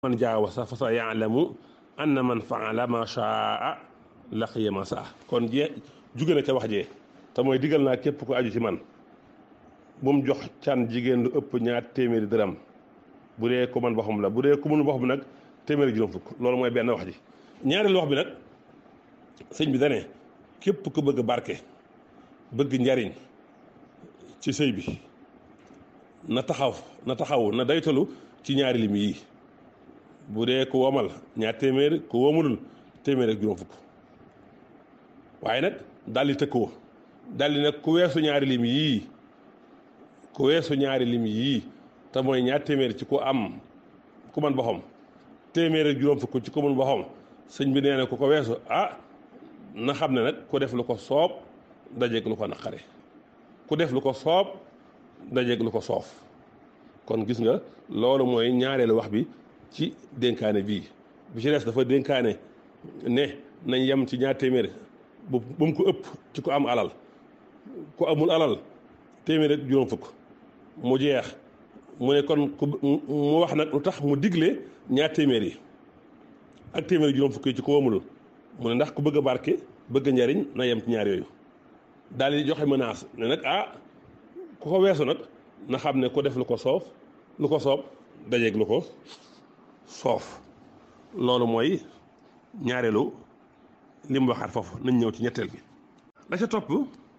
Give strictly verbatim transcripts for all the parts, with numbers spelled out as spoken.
man jaawasa fa sa yaalamu anna man faala ma shaa laqiya ma saa kon jee jóge na ca wax jee te mooy digal naa képp ko aju ci man bu mu jox can jigéen lu ëpp ñaar téeméeri dërëm bu dee ko man boppam la bu dee ku mënu boppam nag téeméeri juróom fukk loolu mooy benn wax ji. ñaareelu wax bi nag sëñ bi dane képp ko bëgg barke bëgg njariñ ci sëy bi na taxaw na taxaw na daytalu ci ñaari lim yi bu dee ku womal ñaar téeméer ku womulul téeméer ak juróom fukk waaye nag daal di tëkkoo daal di nag ku weesu ñaari lim yii ku weesu ñaari lim yii te mooy ñaar téeméer ci ku am ku man boppam téeméer ak juróom fukk ci ku man boppam sëñ bi nee na ku ko weesu ah na xam ne nag ku def lu ko soob dajeeg lu ko naqare ku def lu ko soob dajeeg lu ko soof kon gis nga loolu mooy ñaareelu wax bi ci dénkaane bii bi ci des dafa dénkaane ne nañ yem ci ñaar téeméer bu bu mu ko ëpp ci ku am alal ku amul alal téeméer ak juróom fukk mu jeex mu ne kon ku mu wax nag lu tax mu digle ñaar téeméer yi ak téeméer juróom fukk yi ci ko amul mu ne ndax ku bëgg a barke bëgg njariñ na yem ci ñaar yooyu daal di joxe menace ne nag ah ku ko weesu nag na xam ne ku def lu ko soof lu ko soob dajeeg lu ko soof loolu mooy ñaareelu li mu waxaat foofu nañ ñëw ci ñetteel bi la ca topp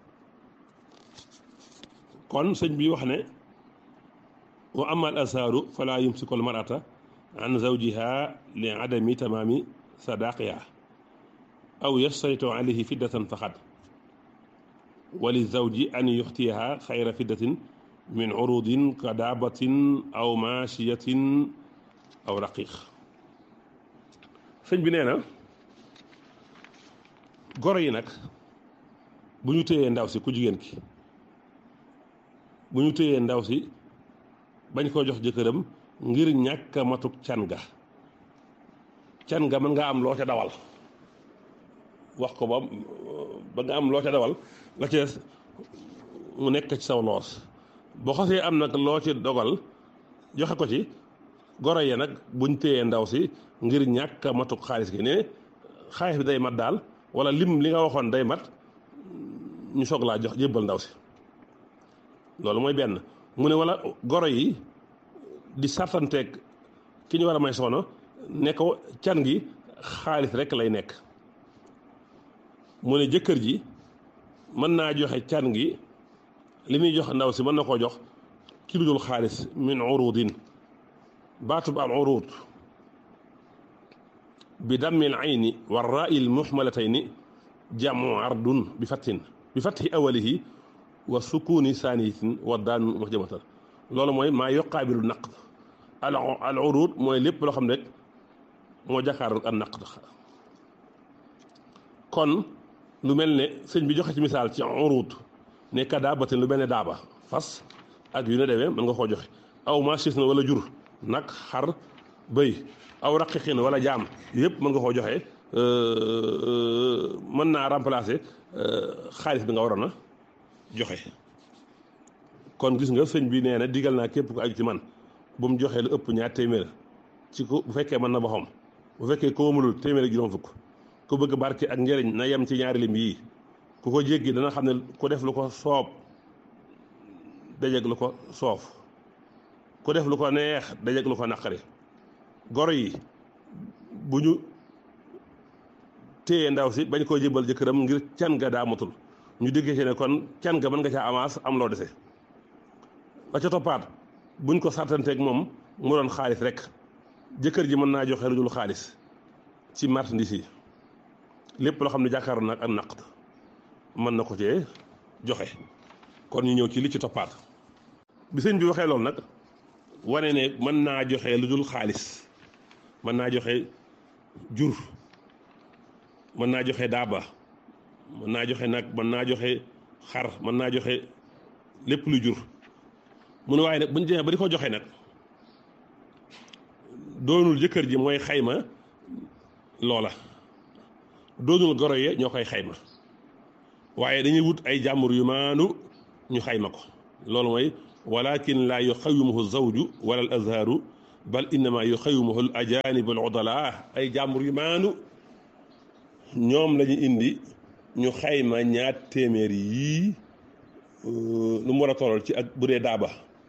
kon sëñ bi wax ne wa amma al azharu fala yumsiku al mar'ata an zawjiha li adami tamaami sadaqiha aw yastaritu alayhi fiddatan faqat wa li zawji an yuxtiyaha xayra fiddatin min urudin ka daabatin aw maashiyatin aw raqiq sëñ bi nee na goro yi nag bu ñu téyee ndaw si ku jigéen ki bu ñu téyee ndaw si bañ koo jox jëkkëram ngir ñàkk a matuk can ga can ga mën nga am loo ca dawal wax ko ba ba nga am loo ca dawal la ca mu nekk ci saw loos boo xasee am nag loo ci dogal joxe ko ci goro yi nag buñ téyee ndaw si ngir ñàkk a matuk xaalis gi ne xaalis bi day mat daal wala lim li nga waxoon day mat ñu soog laa jox jébbal ndaw si loolu mooy benn mu ne wala goro yi di sartanteeg ki ñu war a may soxna ne ko can gi xaalis rek lay nekk mu ne jëkkër ji mën naa joxe can gi li muy jox ndaw si mën na koo jox ci lu dul xaalis min urudin baatub al urud bi dammil ayni wa raa'il muhmalatayni jamu ardun bi fattin bi fatti awalihi wa sukuni saaniyatin wa daan muhjamatan loolu mooy maa yuqaabilu naqd al al urud mooy lépp loo xam ne rek moo jàkkaarloo ak naqd kon lu mel ne sëñ bi joxe ci misaal ci urud ne ka daabatin lu mel ne daaba fas ak yu ne demee mën nga koo joxe aw maachis na wala jur nag xar bëy aw raqiqin wala jaam yëpp mën nga koo joxe mën naa remplacer xaalis bi nga waroon a joxe kon gis nga sëñ bi nee na digal naa képp ku aju ci man bu mu joxee lu ëpp ñaar téeméer ci ko bu fekkee mën na boppam bu fekkee ko mënul téeméer ak juróom fukk ku bëgg barke ak njëriñ na yem ci ñaari lim yii ku ko jéggi dana xam ne ku def lu ko soob dajeeg lu ko soof ku def lu ko neex dajeeg lu ko naqari goro yi bu ñu téye ndaw si bañ koo jébal jëkkëram ngir can ga daa matul ñu déggee ci ne kon can ga mën nga caa avance am loo dese la ca toppaat buñ ko sartanteeg moom mu doon xaalis rek jëkkër ji mën naa joxe lu dul xaalis ci marchandise yi lépp loo xam ne jàkkaaroon nag ak naqd mën na ko cee joxe kon ñu ñëw ci li ci toppaat bi sëñ bi waxee loolu nag wane ne mën naa joxe lu dul xaalis mën naa joxe jur mën naa joxe daaba mën naa joxe nag mën naa joxe xar mën naa joxe lépp lu jur mu ne waaye nag bu ñu demee ba di ko joxe nag doonul jëkkër ji mooy xayma loola doonul goro ye ñoo koy xayma waaye dañuy wut ay jàmbur yu maanu ñu xayma ko loolu mooy walakin laa yuxawimuhu zawju wala al azharu bal innama yuxawimuhu al ajanib al udala ay jàmbur yu maanu ñoom la ñu indi ñu xayma ñaar téeméer yii lu mu war a tollal ci ak bu dee daaba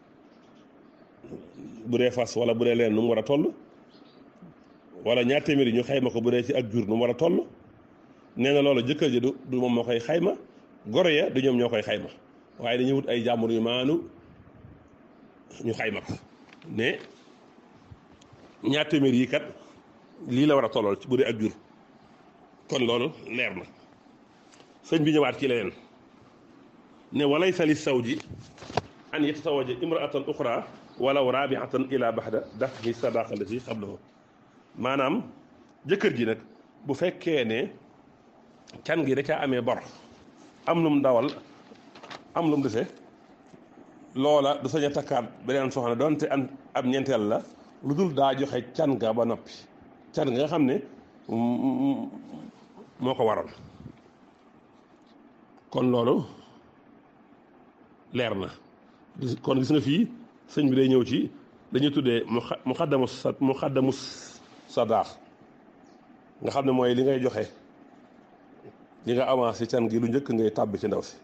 bu dee fas wala bu dee leen nu mu war a toll wala ñaar téeméer yi ñu xayma ko bu dee ci ak jur nu mu war a toll nee na loolu jëkkër ji du du moom moo koy xayma goro ya du ñoom ñoo koy xayma waaye dañuy wut ay jàmbur yu maanu ñu xayma ko ne ñaar téeméer yi kat lii la war a tollal ci bu dee ak jur kon loolu leer na sëñ bi ñëwaat ci leneen ne walaysa li sawji an yatasawaja imraatan uxra walaw rabiatan ila baxda dafhi sadaqa lati qablahu maanaam jëkkër ji nag bu fekkee ne can gi da caa amee bor am lum dawal am lum dese loola du sañ a takkaat beneen soxna doonte an ab ñeenteel la lu dul daa joxe can ga ba noppi can ga nga xam ne moo ko waral kon loolu leer na kon gis nga fii sëñ bi day ñëw ci dañuy tuddee mu xaddamu sa mu xaddamu sadaax nga xam ne mooy li ngay joxe li nga avancé can gi lu njëkk ngay tàbbi ci ndaw si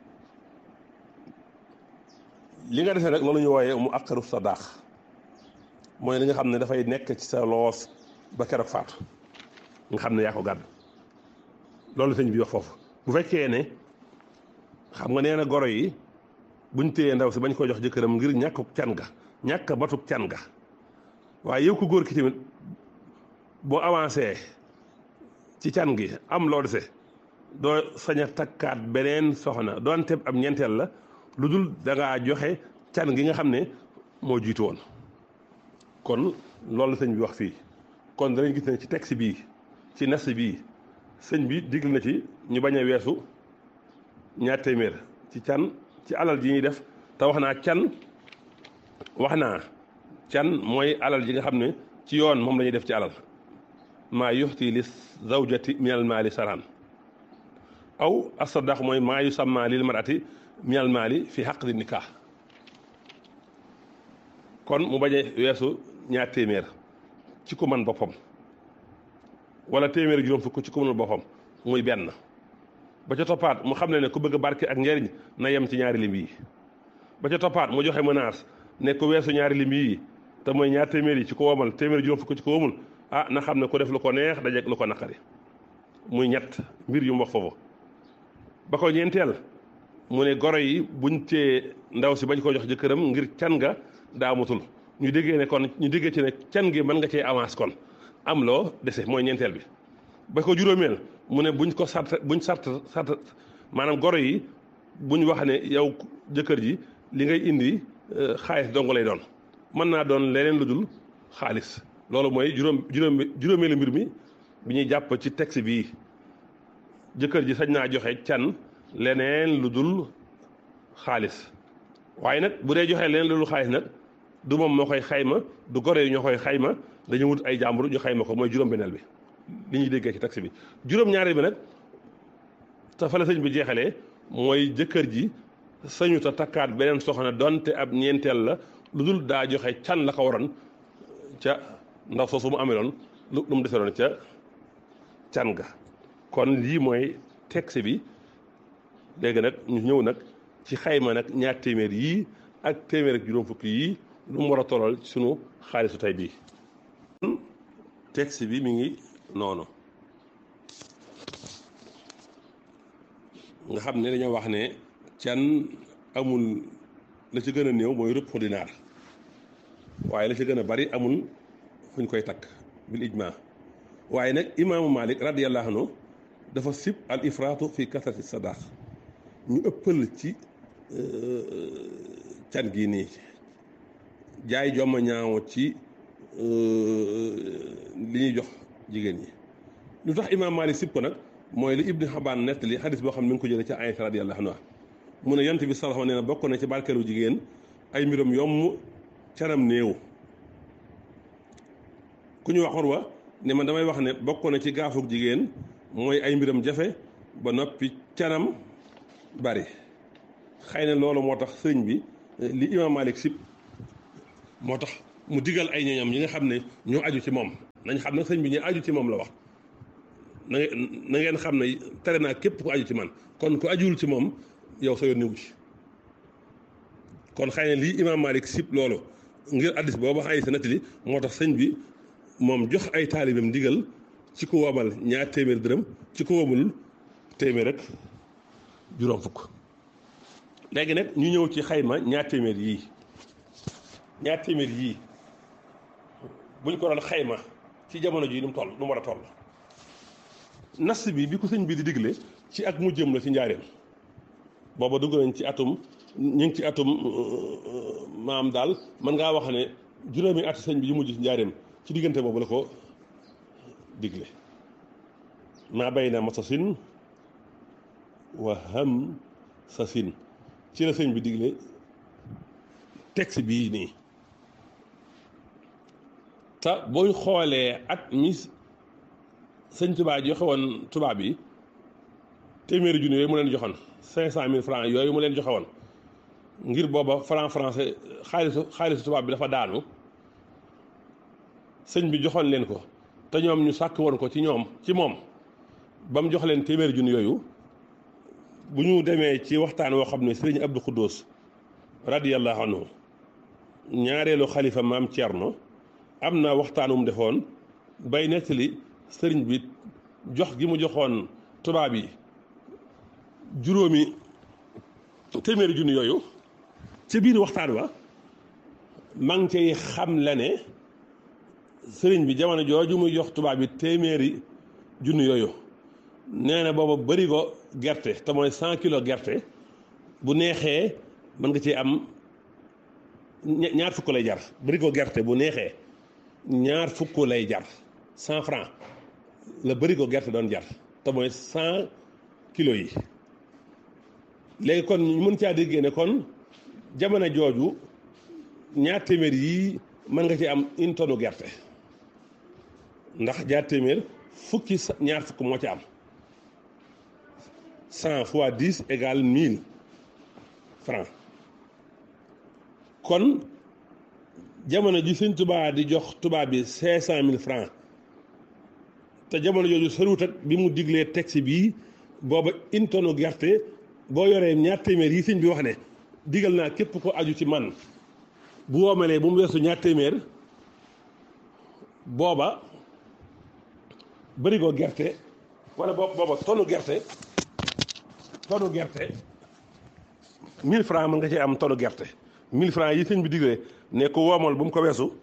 li nga defee rek loolu ñu wooyee mu akkaru sadaax mooy li nga xam ne dafay nekk ci sa loos ba keroog faatu nga xam ne yaa ko gàdd loolu sëñ bi wax foofu bu fekkee ne xam nga nee na goro yi buñ téyee ndaw si bañ ko jox jëkkëram ngir ñàkkuk can ga ñàkk batuk can ga waaye yow ko góor ki tamit boo avancé ci can gi am loo dese doo sañ a takkaat beneen soxna doonte ab ñeenteel la lu dul dangaa joxe can gi nga xam ne moo jiitu woon kon loolu sëñ bi wax fii kon danañ gis ne ci texte bii ci nas bii sëñ bi digle na ci ñu bañ a weesu ñaar téeméer ci can ci alal ji ñuy def te wax naa can wax naa can mooy alal ji nga xam ne ci yoon moom la ñuy def ci alal maa yuxti li zawjati min al maali saran aw asadaq mooy maa yusamma lil marati min al maali fi xaqdi nikah kon mu bañ a weesu ñaar téeméer ci ku man boppam wala téeméer juróom fukk ci ku mënul boppam muy benn ba ca toppaat mu xam ne ne ku bëgg barke ak njariñ na yem ci ñaari lim yi ba ca toppaat mu joxe menace ne ku weesu ñaari lim yi te mooy ñaar téeméer yi ci ko womal téeméer juróom fukk ci ko womul ah na xam ne ku def lu ko neex dajeeg lu ko naqari muy ñett mbir yu mu wax foofu ba ko ñeenteel mu ne goro yi buñ tee ndaw si bañ ko jox jëkkëram ngir can nga daa mutul ñu déggee ne kon ñu déggee ci ne can gi mën nga cee avance kon am loo dese mooy ñeenteel bi ba ko juróomeel mu ne buñ ko sart buñ sart sart maanaam goro yi buñ wax ne yow jëkkër ji li ngay indi xaalis dong lay doon mën naa doon leneen lu dul xaalis loolu mooy juróom juróom juróomeelu mbir mi bi ñuy jàpp ci texte bii jëkkër ji sañ naa joxe can leneen lu dul xaalis waaye nag bu dee joxe leneen lu dul xaalis nag du moom moo koy xayma du goro yi ñoo koy xayma dañu wut ay jàmbur ñu xayma ko mooy juróom-benneel bi li ñuy déggee ci texte bi juróom-ñaareel bi nag te fa la sëñ bi jeexalee mooy jëkkër ji sañu ta takkaat beneen soxna donte ab ñeenteel la lu dul daa joxe can la ko waroon ca ndax soosu mu ameloon lu lu mu deseloon ca can ga kon lii mooy texte bi léegi nag ñu ñëw nag ci xayma nag ñaar téeméer yii ak téeméer ak juróom fukki yii lu mu war a tollal ci sunu xaalisu tey bii texte bi mi ngi noonu nga xam ne dañoo wax ne can amul la ci gën a néew mooy rëpp dinaar waaye la ci gën a bari amul fu ñu koy takk bil ijma waaye nag imaamu Malik radiyallahu anhu dafa sib al ifraatu fi kasrati sadaq ñu ëppal ci can gii nii jaay jomma ñaaw ci li ñuy jox jigéen ñi lu tax imaam Malik sib ko nag mooy li Ibn Xabaan nettali xadis boo xam ne mi ngi ko jëlee ci Aysa radiyallahu anha mu ne yonent bi sallallahu alayhi wa sallam nee na bokk na ci barkeelu jigéen ay mbiram yomb canam néew ku ñu wax Urwa ne man damay wax ne bokk na ci gaafug jigéen mooy ay mbiram jafe ba noppi canam bari xëy na loolu moo tax sëñ bi li imaam Malik sib moo tax mu digal ay ñoñam ñi nga xam ne ñoo aju ci moom nañ xam ne sëñ bi ñu aju ci moom la wax na na ngeen xam ne tere naa képp ku aju ci man kon ku ajuwul ci moom yow sa yoon niwu ci kon xëy na lii imaam Malik sib loolu ngir addis booba ay sa nettali moo tax sëñ bi moom jox ay taalibeem digal ci ku womal ñaar téeméer dërëm ci ku womul téeméer rek juróom fukk léegi nag ñu ñëw ci xayma ñaar téeméer yii ñaar téeméer yii buñ ko doon xayma ci jamono ji nu mu toll nu mu war a toll nas bi bi ko sëñ bi di digle ci ak mu jëm la ci njaareem booba dugg nañ ci atum ñu ngi ci atum maam daal mën ngaa wax ne juróomi at sëñ bi yu mujj ci njaareem ci diggante boobu la ko digle maa bay na masasin wa ham sasin ci la sëñ bi digle texte bii nii te booy xoolee at mi sëñ Tuubaa joxe woon tubaab bi téeméeri junni yooyu mu leen joxoon cinq cent mille francs yooyu mu leen joxe woon ngir booba franc français xaalisu xaalisu tubaab bi dafa daanu sëñ bi joxoon leen ko te ñoom ñu sàkk woon ko ci ñoom ci moom ba mu jox leen téeméeri junni yooyu bu ñu demee ci waxtaan woo xam ne sëriñ Abdou Khoudous radiyallahu anhu ñaareelu xalifa maam Thierno am na waxtaanum defoon bay nettali sëriñ bi jox gi mu joxoon tubaab yi juróomi téeméeri junni yooyu ci biir waxtaan wa maa ngi cay xam la ne sëriñ bi jamono jooju muy jox tubaab bi téeméeri junni yooyu nee na booba bëri ko gerte te mooy cent kilos gerte bu neexee mën nga ci am ñaar fukk lay jar bëri ko gerte bu neexee ñaar fukk lay jar cent francs la bëri ko gerte doon jar te mooy cent kilos yi léegi kon ñu mën caa déggee ne kon jamono jooju ñaar téeméer yii mën nga ci am une tonne gerte ndax ñaar téeméer fukki ñaar fukk moo ci am cent fois dix égale mille francs kon jamono ji sëñ Tuubaa di jox tubaab bi cinq cent mille francs te jamono jooju soriwut ak bi mu diglee texte bii booba une tonne gerte boo yoree ñaar téeméer yi sëñ bi wax ne digal naa képp ko aju ci man bu woomalee bu mu weesu ñaar téeméer booba bërigo gerte wala booba booba tonne gerte tonne gerte mille francs mën nga ci am tonne gerte mille francs yi sëñ bi diglee ne ko woomal bu mu ko weesu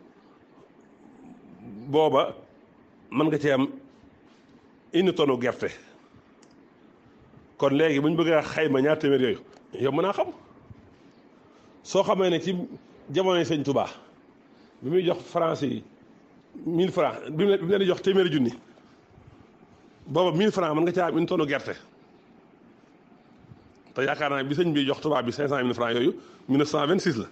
booba mën nga ci am une tonne gerte kon léegi bu ñu bëggee xayma ñaar téeméer yooyu yow mën naa xam soo xamee ne ci jamonoy sëñ Tuubaa bi muy jox français yi mille francs bi mu leen di jox téeméeri junni booba mille francs mën nga caa am une tonne gerte te yaakaar naa bi sëñ bi jox tubaab bi cinq cent mille francs yooyu mille neuf cent vingt-six la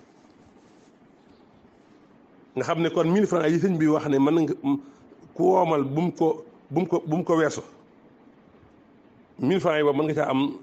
nga xam ne kon mille francs yi sëñ bi wax ne mën nga ku woomal bu mu ko bu mu ko bu mu ko weesu mille francs yi boobu mën nga caa am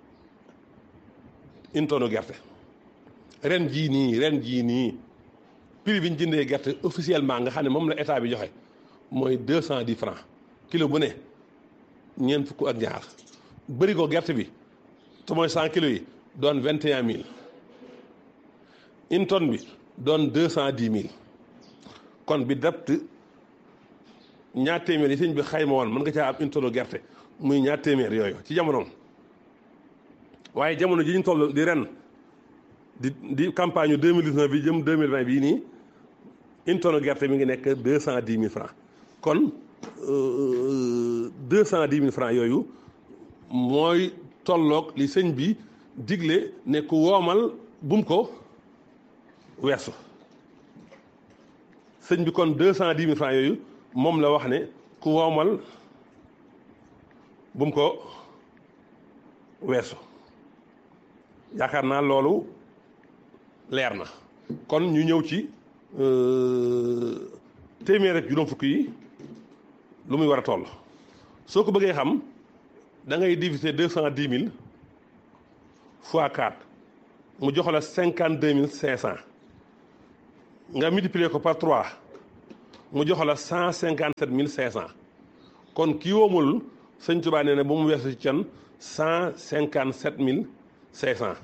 une tonne gerte ren jii nii ren jii nii prix bi ñu jëndee gerte officiellement nga xam ne moom la état bi joxe mooy deux cent dix francs kilo bu ne ñeent fukk ak ñaar bëri ko gerte bi te mooy cent kilos yi doon vingt et un mille une tonne bi doon deux cent dix mille kon bi dapt ñaar téeméer yi sëñ bi xayma woon mën nga caa am une tonne gerte muy ñaar téeméer yooyu ci jamonoom waaye jamono ji ñu toll di ren di di campagne deux mille dix-neuf bi jëm deux mille vingt bii nii une tonne gerte mi ngi nekk deux cent dix mille francs kon deux cent dix mille francs yooyu mooy tolloog li sëñ bi digle ne ku woomal bum ko weesu sëñ bi kon deux cent dix mille francs yooyu moom la wax ne ku woomal bum ko weesu yaakaar naa loolu leer na kon ñu ñëw ci téeméer ak juróom fukk yi lu muy war a toll soo ko bëggee xam da ngay diviser deux cent dix mille fois quatre mu jox la cinquante deux mille cinq cent nga multiplier ko par trois mu jox la cent cinquante sept mille cinq cent kon kii woomul sëñ Tuubaa nee na bu mu weesu ci can cent cinquante sept mille cinq cent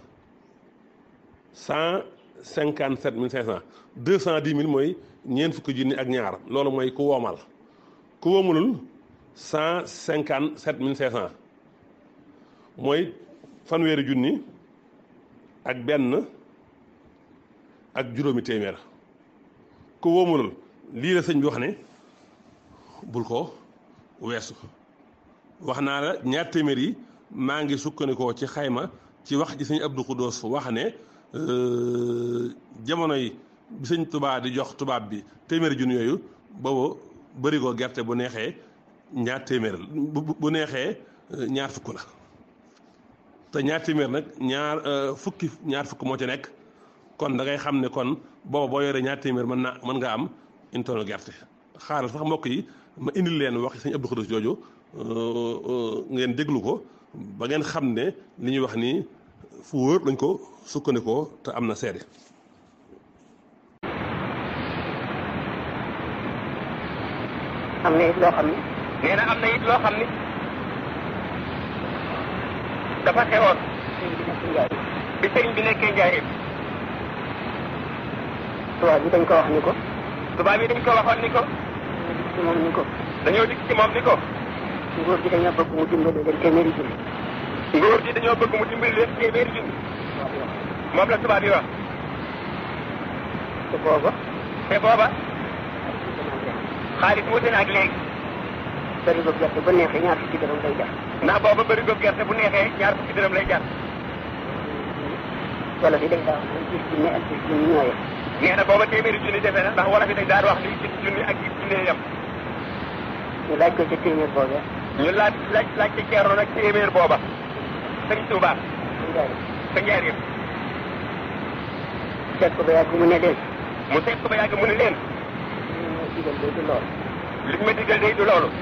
cent cinquante sept mille cinq cent deux cent dix mille mooy ñeent fukki junni ak ñaar loolu mooy ku woomal ku woomulul cent cinquante sept mille cinq cent mooy fanweeri junni ak benn ak juróomi téeméer ku woomulul lii la sëñ bi wax ne bul ko weesu wax naa la ñaar téeméer yi maa ngi sukkandikoo ci xayma ci wax ji sëñ Abdou Khoudous wax ne jamono yi bi sëñ Tuubaa di jox tubaab bi téeméeri junni yooyu boobu bërigo gerte bu neexee ñaar téeméer bu neexee ñaar fukk la te ñaar téeméer nag ñaar fukki ñaar fukk moo ci nekk kon da ngay xam ne kon booba boo yoree ñaar téeméer mën naa mën nga am une tonne gerte xaaral sax mbokk yi ma indil leen wax sëñ Abdou Khoudous jooju ngeen déglu ko ba ngeen xam ne li ñuy wax nii fu wóor lañ ko sukkandikoo te am na seede. am na it loo xam ne. nee na am na it loo xam ni dafa xewoon. bi sëriñ bi nekkee Njaaréem. tubaab bi dañ ko wax ni ko. tubaab yi dañ ko waxoon ni ko. dañoo dikk ci moom ni ko. dañoo dikk ci moom ni ko. nguur gi dañoo bëgg mu dimbali leen téeméeri junni. nguur gi dañoo bëgg mu dimbali leen téeméeri junni. moom la tubaab yi wax. te booba. te booba. xaalis wuute na ak léegi. bëri ko gerte bu neexee ñaar fukki dërëm lay jar. ndax booba bëri ko gerte bu neexee ñaar fukki dërëm lay jar. wala fi dañ daa wax ne gis junni ak gis junni ñoo yem. nee na booba téeméeri junni defe na ndax wala fi dañ daan wax ni gis junni ak gis junni yem. ñu laaj ko ca téeméer boobee. ñu laaj laaj laaj ci Ceerno nag téeméer booba. sëñ Tuubaa. sa Njaaréem. seet ko ba yàgg mu ne leen. mu seet ko ba yàgg mu ne leen. li ma digal day du loolu. li ma digal day du loolu.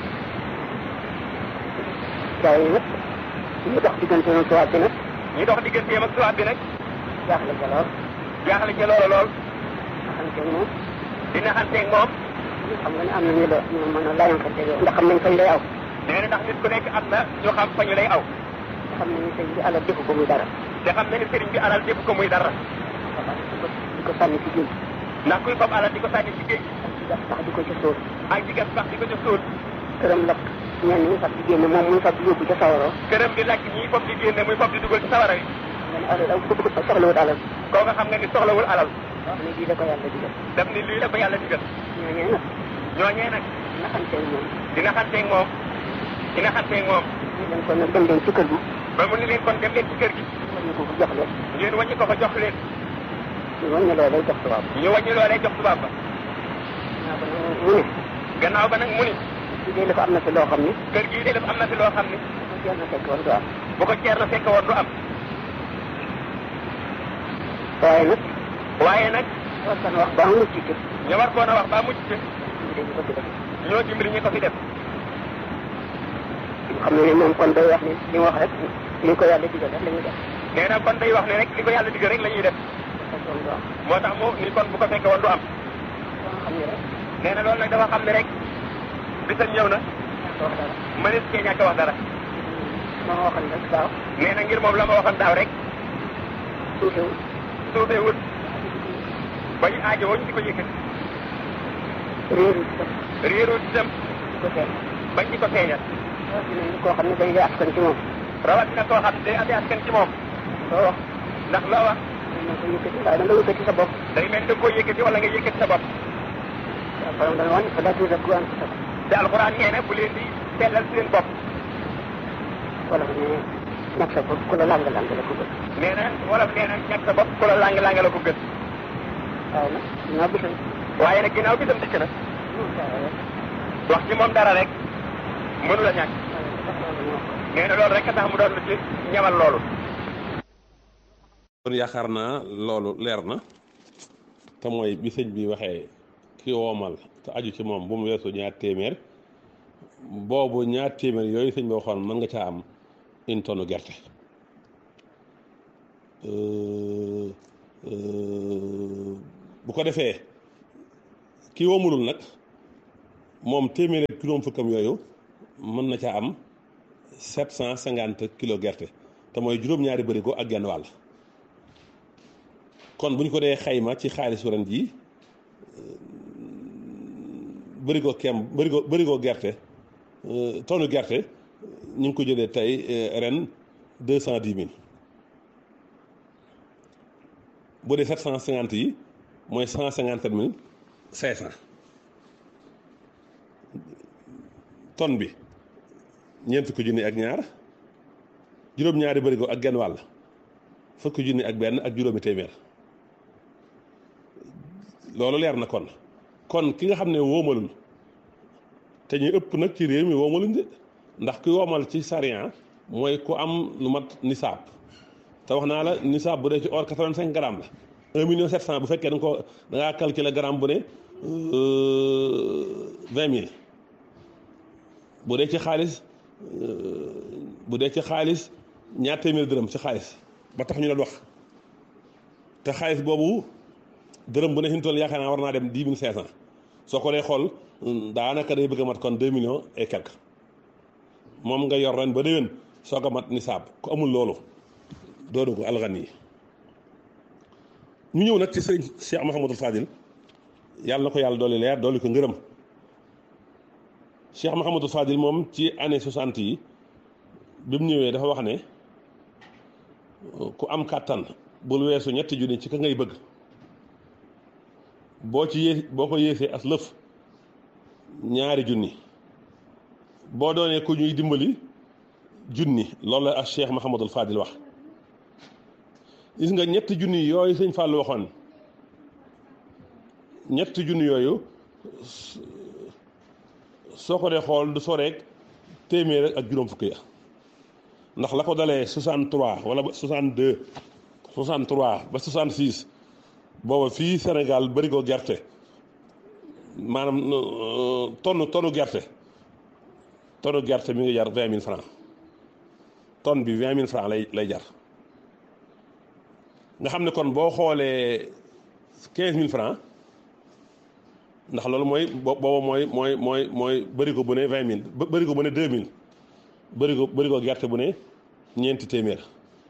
gars yi nag ñu dox diggante ak tubaab bi nag. ñu dox digganteem ak tubaab bi nag. jaaxle ca lool. jaaxle ca loolu lool. naxanteeg moom. di naxanteeg moom. xam nga ne am na ñu la ñu mën a layanqante yow ndax xam nañ fañ lay aw. nee na ndax nit ku nekk am na ñu xam fa ñu lay aw. te xam nañ ne sëñ bi alal defu ko muy dara. te xam na ne sëriñ bi alal defu ko muy dara. di ko sànni ci géej. ndax kuy fab alal di ko sànni ci géej. gas sax di ko ca sóor. ak di gas sax di ko ca sóor. këram lakk ñenn ñi fab di génne moom muy fab di yóbbu ca sawaroo. këram di lakk ñii fab di génne muy fab di dugal ci sawara yi. nga ne alal aw bëgg soxlawul alal. koo nga xam nga ni soxlawul alal. wax ne lii la ko yàlla digal. daf ni lii la ko yàlla digal. ñooñee nag. ñooñee nag. naxanteeg moom. di naxanteeg moom. di naxanteeg moom. ñu leen kon nag dem leen ci kër gi. ba mu ni leen kon dem leen ci kër gi. wàññi ko ko jox leen. ngeen wàññi ko ko jox leen. ñu wàññi loolee jox tubaab. ñu wàññi loolee jox tubaab ba. gannaaw ba nag mu ne. gannaaw ba nag mu ni. kii de dafa am na fi loo xam ni. kër gii de dafa am na fi loo xam ni. bu ko ceer na fekk woon du am. bu ko ceer na fekk woon du am. waaye nag. waaye nag. war kan wax ba mu mucc ci. ñu war koon a wax ba mucc ci. ñu ko fi def. ñoo dimbali ñi ko fi def. xam ne moom kon day wax ni li mu wax rek li ko yàlla digal rek la ñuy def. nee na kon day wax ne rek li ko yàlla digal rek la ñuy def. moo tax mu ni kon bu ko fekkee woon du am. xam ne rek. nee na loolu nag dafa xam ne rek bisam ñëw na. wax dara. mënees cee ñàkk a wax dara. ma waxoon rek daaw. nee na ngir moom la ma waxoon daaw rek. suufewul. suufewul. ba ñu aajowoo ñu di ko yëkkati. réerul itam. réerul itam. di ko feeñ. bañ di ko feeñal. rawatina ni koo xam ne day dee askan ci moom. rawatina koo xam ne day amee askan ci moom. loo wax. ndax loo wax. mën ko yëkkati waaye da nga yëkkati sa bopp. day mel da nga koo yëkkati wala nga yëkkati sa bopp. alxuraan dana wax ne fa laa tuzakku anfusakum. te alxuraan nee na bu leen di sellal seen bopp. wala ne ñàkk sa bopp ku la lang lang la ko gën. nee na wala nee na ñàkk sa bopp ku la lang lang la ko gën. waaye nag ginnaaw bisam. waaye nag ginnaaw bisam dikk na. wax ci moom dara rek mënu la ñàkk. nee na loolu rek a tax mu doon lu ci ñamal loolu. kon yaakaar naa loolu leer na te mooy bi sëñ bi waxee ki woomal te aju ci moom bu mu weesu ñaar téeméer boobu ñaar téeméer yooyu sëñ bi waxoon mën nga caa am une tonne gerte bu ko defee ki woomulul nag moom téeméer ak juróom fukkam yooyu mën na caa am sept cent cinquante kilo gerte te mooy juróom-ñaari bërigo ak genn wàll. kon bu ñu ko dee xayma ci xaalisu ren jii bërigo kem bërigo bërigo gerte tonne gerte ñu ngi ko jëlee tey ren deux cent dix mille bu dee sept cent cinquante yi mooy cent cinquante sept mille cinq cent tonne bi ñeent fukki junni ak ñaar juróom-ñaari bërigo ak genn wàll fukki junni ak benn ak juróomi téeméer loolu leer na kon kon ki nga xam ne woomalul te ñu ëpp nag ci réew mi woomaluñ de ndax ki woomal ci sariya mooy ku am lu mat nisaab te wax naa la nisaab bu dee ci or quatre-vingt-cinq grammes la un million sept cent bu fekkee da nga ko da ngaa calculer gramme bu ne vingt mille bu dee ci xaalis bu dee ci xaalis ñaar téeméer dërëm ci xaalis ba tax ñu la wax te xaalis boobu dërëm bu ne fi mu toll yaakaar naa war naa dem dix mille cinq cent soo ko dee xool daanaka day bëgg a mat kon deux millions et quelque moom nga yor ren ba déwén soo ko mat nisaab ku amul loolu doonu ko alxani yi ñu ñëw nag ci sëriñ Cheikh Mouhamadul Fadil yàlla na ko yàlla dooli leer dooli ko ngërëm Cheikh Mouhamadul Fadil moom ci année soixante yi bi mu ñëwee dafa wax ne ku am kàttan bul weesu ñetti junni ci ka ngay bëgg boo ci yées boo ko yéesee as lëf ñaari junni boo doonee ku ñuy dimbali junni loolu la ak Cheikh Mouhamadul Fadil wax gis nga ñetti junni yooyu sëñ Fallou waxoon ñetti junni yooyu soo ko dee xool du soreek téeméer ak juróom fukki ya ndax la ko dalee soixante-trois wala ba soixante-deux soixante-trois ba soixante-six booba fii Sénégal bërigo gerte maanaam tonne tonne gerte tonne gerte mi ngi jar vingt mille francs tonne bi vingt mille francs lay lay jar nga xam ne kon boo xoolee quinze mille francs ndax loolu mooy booba mooy mooy mooy mooy bërigo bu ne vingt mille bërigo bu ne deux mille bërigo bërigo gerte bu ne ñeenti téeméer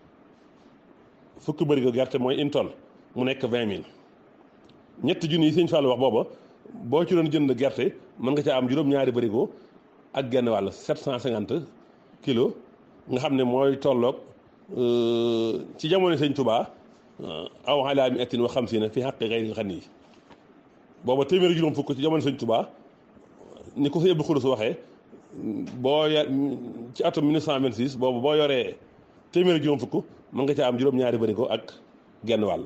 fukki bërigo gerte mooy une tonne mu nekk vingt mille ñetti junni yi sëñ Fallou wax booba boo ci doon jënd gerte mën nga caa am juróom-ñaari bërigo ak genn wàll sept cent cinquante kilos nga xam ne mooy tolloog ci jamono sëñ Touba aw alaa mi ettin wa xamsiina fi xaqi xayril xani yi booba téeméeri juróom fukk ci jamono sëñ Touba ni ko sëñ Abdou Khoudous waxee boo ya ci atum mille neuf cent vingt-six boobu boo yoree téeméeri juróom fukk mën nga caa am juróom-ñaari bërigo ak genn wàll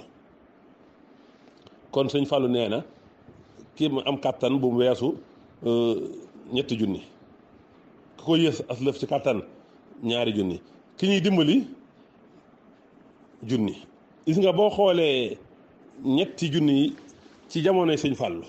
kon sëñ Fallou nee na kii mu am kàttan bu mu weesu ñetti junni ku ko yées as lëf ci kàttan ñaari junni ki ñuy dimbali junni gis nga boo xoolee ñetti junni ci jamonoy sëñ Fallou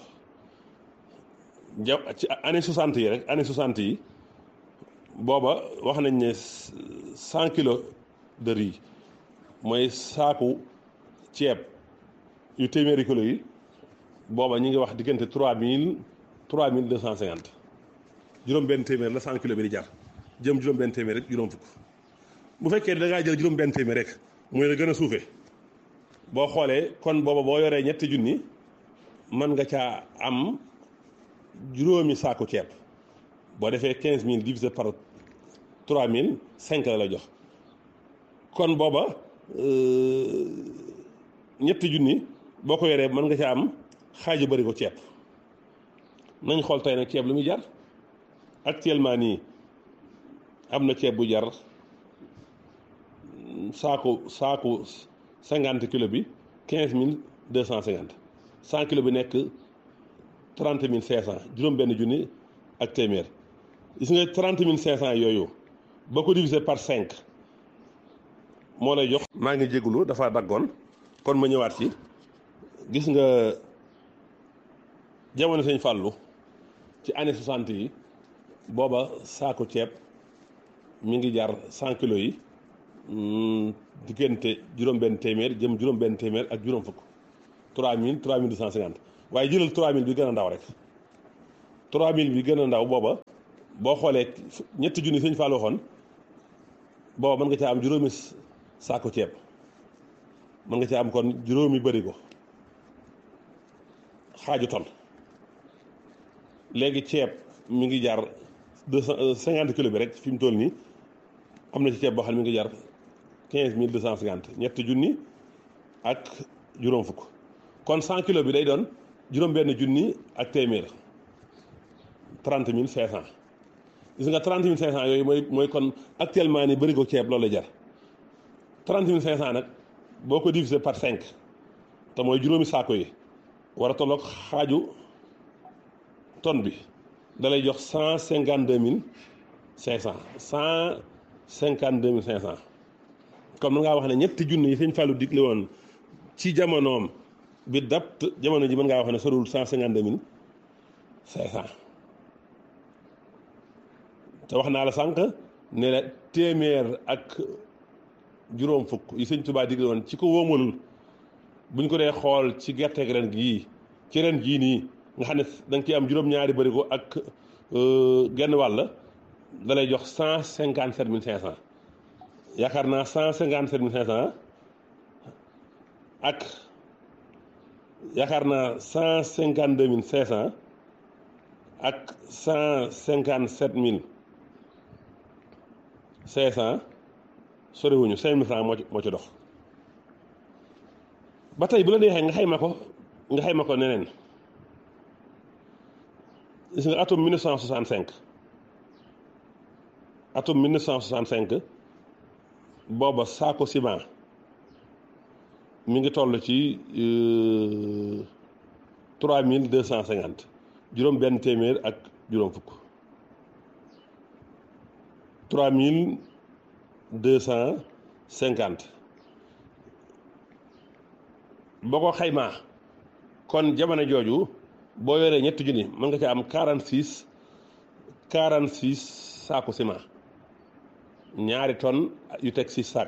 ja ci année soixante yi rek année soixante yi booba wax nañ ne cent kilos de riz mooy saaku ceeb yu téeméeri kilos yi booba ñi ngi wax diggante trois mille trois mille deux cent cinquante juróom benn téeméer la cent kilos bi di jar jëm juróom benn téeméer rek juróom fukk bu fekkee da ngaa jël juróom benn téeméer rek mooy la gën a suufee boo xoolee kon booba boo yoree ñetti junni mën nga caa am juróomi saaku ceeb boo defee quinze mille divisé par trois mille cinq la la jox kon booba ñetti junni boo ko yoree mën nga ca am xaaju bëri ko ceeb nañ xool tey nag ceeb lu muy jar actuellement nii am na ceeb bu jar saaku saaku cinquante kilo bi quinze mille deux cent cinquante cent kilo bi nekk trente mille cinq cent juróom benn junni ak téeméer gis nga trente mille cinq cent yooyu boo ko divisé par cinq moo lay jox. maa ngi jégalu dafa daggoon kon ma ñëwaat ci gis nga jamono sëñ Fallou ci année soixante yi booba saako ceeb mi ngi jar cent kilos yi diggante juróom-benn téeméer jëm juróom-benn téeméer ak juróom fukk trois mille trois mille deux cent cinquante waaye jëlal trois mille bi gën a ndaw rek trois mille bi gën a ndaw booba boo xoolee ñetti junni sëñ Fall waxoon booba mën nga caa am juróomi saako ceeb mën nga caa am kon juróomi bërigo xaaju ton léegi ceeb mi ngi jar deux cent cinquante kilos bi rek fi mu toll nii am na ci ceeb boo xam ne mi ngi jar quinze mille deux cent cinquante ñetti junni ak juróom fukk kon cent kilos bi day doon juróom benn junni ak téeméer trente mille cinq cent gis nga trente mille cinq cent yooyu mooy mooy kon actuellement ni bërigo ceeb loolu la jar trente mille cinq cent nag boo ko divisé par cinq te mooy juróomi saako yi war a tolloog xaaju tonne bi da lay jox cent cinquante deux mille cinq cent cent cinquante deux mille cinq cent comme na ngaa wax ne ñetti junni yi sëñ Fallou digle woon ci jamonoom bi dapt jamono ji mën ngaa wax ne sorul cent cinquante deux mille cinq cent te wax naa la sànq ne la téeméer ak juróom fukk yi sëñ Tuubaa digle woon ci ko wóomalul buñ ko dee xool ci gerteeg ren gii ci ren jii nii nga xam ne da nga ciy am juróom-ñaari bërigo ak genn wàll da lay jox cent cinquante sept mille cinq cent yaakaar naa cent cinquante sept mille cinq cent ak yaakaar naa cent cinquante deux mille cinq cent ak cent cinquante sept mille cinq cent soriwuñu cinq mille francs moo ci moo ci dox ba tey bu la neexee nga xayma ko nga xayma ko neneen gis nga atum mille neuf cent soixante cinq atum mille neuf cent soixante cinq booba saako ciment mi ngi toll ci trois mille deux cent cinquante juróom benn téeméer ak juróom fukk trois mille deux cent cinquante boo ko xaymaa kon jamono jooju boo yoree ñetti junni mën nga ci am quarante six quarante six saako ciment ñaari tonnes yu teg six sac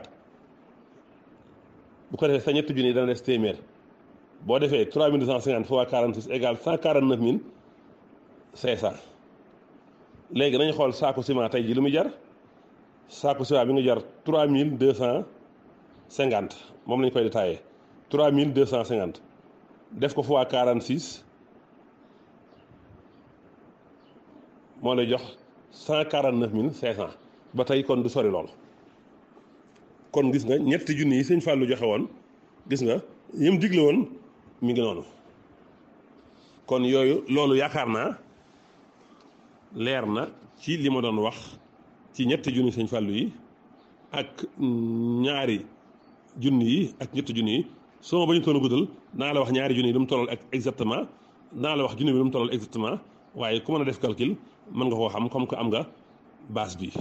bu ko defee sa ñetti junni dana des téeméer boo defee trois mille deux cent cinquante fois quarante six égale cent quarante neuf mille cinq cent léegi nañu xool saako ciment tey ji lu muy jar saako ciment bi nga jar trois mille deux cent cinquante moom lañ koy détaillé trois mille deux cent cinquante def ko fois quarante six moo lay jox cent quarante neuf mille cinq cent ba tey kon du sori lool kon gis nga ñetti junni yi sëñ Fallou joxe woon gis nga yim digle woon mi ngi noonu kon yooyu loolu yaakaar naa leer na ci li ma doon wax ci ñetti junni sëñ Fallou yi ak ñaari junni yi ak ñetti junni yi soo ma bañu toon a guddal naa la wax ñaari junni yi lu mu tollal ak exactement naa la wax junni bi lu mu tollal exactement waaye ku mën a def calcul mën nga koo xam comme que am nga base bi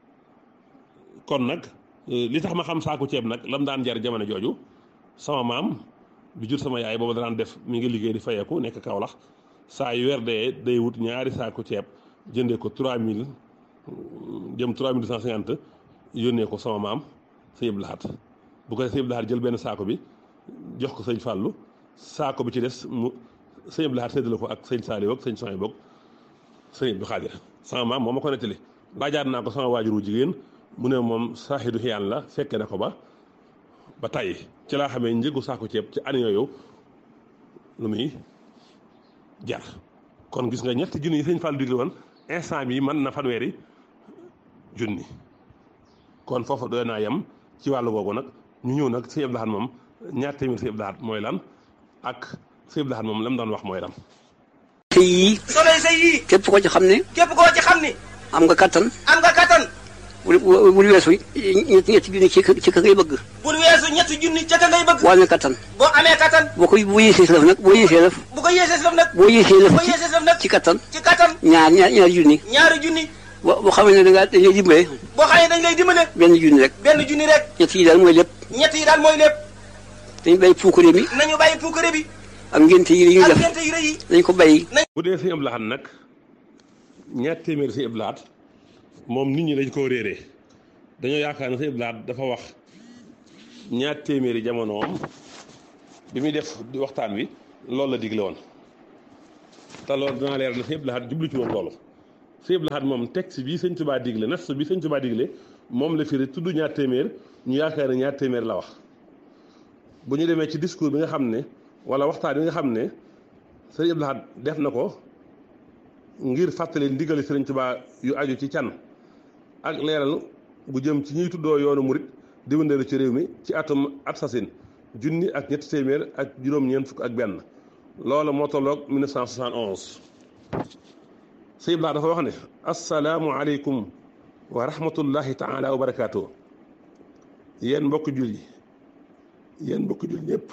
kon nag li tax ma xam saako ceeb nag lam daan jar jamono jooju sama maam bi jur sama yaay booba daan def mi ngi liggéey di fayeeku nekk Kaolack saa yu weer dee day wut ñaari saako ceeb jëndee ko trois mille jëm trois mille deux cent cinquante yónnee ko sama maam sëñ Abdou Lahad bu ko sëñ Abdou Lahad jël benn saako bi jox ko sëñ Fallou saako bi ci des mu sëñ Abdou Lahad séddale ko ak sëñ Saliou ak sëñ Sonia boog sëñ Abdou Khadir sama maam moo ma ko nettali laajaat naa ko sama waajuru jigéen mu ne moom saaxidu xiyaan la fekke na ko ba ba tey ci laa xamee njëgu saako ceeb ci année yooyu lu muy jar kon gis nga ñetti junni yi sëñ Fallou digle woon instant bi mën na fanweeri junni kon foofu doy naa yem ci wàllu googu nag ñu ñëw nag sëñ Abdou Lahad moom ñaar téeméer sëñ Abdou Lahad mooy lan ak sëñ Abdou Lahad moom la mu doon wax mooy lan. sëy yii. solo sëy yii. képp koo ci xam ne. képp koo ci xam ne. am nga kattan. am nga kattan. bul bul weesu ñetti ñetti junni ci ci ka ngay bëgg. bul weesu ñetti junni ci ka ngay bëgg. boo amee kattan. boo amee kattan. boo ko boo yéesee si lëf nag boo yéesee lëf. bu ko yéesee si lëf nag. boo yéesee lëf. boo yéesee si lëf nag ci kattan. ci kattan. ñaar ñaar ñaari junni. ñaari junni. boo boo xamee ne da ngaa dañ lay dimbale. boo xamee dañ lay dimbale. benn junni rek. benn junni rek. ñett yi daal mooy lépp. ñett yi daal mooy lépp. dañu bàyyi puukare bi. nañu bàyyi puukare bi. ak ngénte yi ñuy def. ak ngénte yi rëy yi. nañ ko bàyyi. bu dee sëñ Abdou Lahad nag ñaar téeméer sëñ Abdou Lahad moom nit ñi dañ koo réeree dañoo yaakaar ne sëñ Abdou Lahad dafa wax ñaar téeméeri jamonoom bi muy def waxtaan wi loolu la digle woon te loolu dinaa leer na Sëñ Abdou Lahad jublu ci woon loolu Sëñ Abdou Lahad moom texte bii Sëñ Tuubaa digle nas bi Sëñ Tuubaa digle moom la firi tudd ñaar téeméer ñu yaakaar ne ñaar téeméer la wax bu ñu demee ci discours bi nga xam ne wala waxtaan bi nga xam ne Sëñ Abdou Lahad def na ko ngir fàttali ndigali Sëriñ Tuubaa yu aju ci can ak leeral bu jëm ci ñuy tuddoo yoonu murit di wëndeelu ci réew mi ci atum at sasin junni ak ñetti téeméer ak juróom-ñeent fukk ak benn loolu moo tolloog mille neuf cent soixante et onze Sëñ Abdou Lahad dafa wax ne assalaamu aleykum wa rahmatullahi taala wa barakaatu yéen mbokki jul yi yéen mbokki jul ñëpp